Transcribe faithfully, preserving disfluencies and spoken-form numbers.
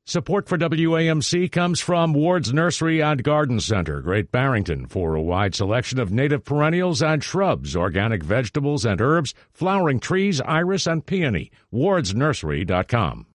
Support for W A M C comes from Ward's Nursery and Garden Center, Great Barrington, for a wide selection of native perennials and shrubs, organic vegetables and herbs, flowering trees, iris, and peony. wards nursery dot com.